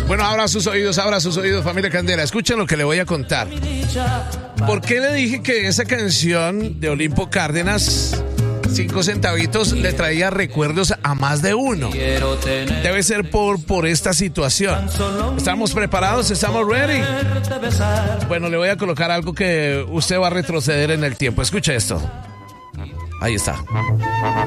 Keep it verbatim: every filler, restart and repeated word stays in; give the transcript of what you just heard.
Bueno, abra sus oídos, abra sus oídos, familia Candela. Escuchen lo que le voy a contar. ¿Por qué le dije que esa canción de Olimpo Cárdenas, cinco centavitos, le traía recuerdos a más de uno? Debe ser por, por esta situación. ¿Estamos preparados? ¿Estamos ready? Bueno, le voy a colocar algo que usted va a retroceder en el tiempo. Escuche esto. Ahí está.